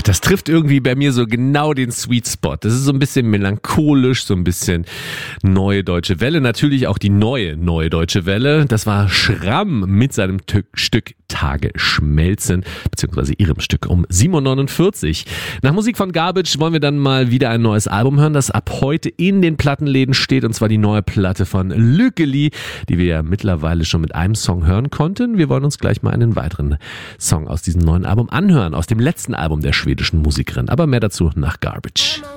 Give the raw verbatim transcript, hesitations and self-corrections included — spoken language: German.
das trifft irgendwie bei mir so genau den Sweet Spot. Das ist so ein bisschen melancholisch, so ein bisschen Neue Deutsche Welle. Natürlich auch die neue Neue Deutsche Welle. Das war Schramm mit seinem T- Stück Tage schmelzen, beziehungsweise ihrem Stück um sieben Uhr neunundvierzig. Nach Musik von Garbage wollen wir dann mal wieder ein neues Album hören, das ab heute in den Plattenläden steht, und zwar die neue Platte von Lückeli, die wir ja mittlerweile schon mit einem Song hören konnten. Wir wollen uns gleich mal einen weiteren Song aus diesem neuen Album anhören, aus dem letzten Album der schwedischen Musikerin. Aber mehr dazu nach Garbage.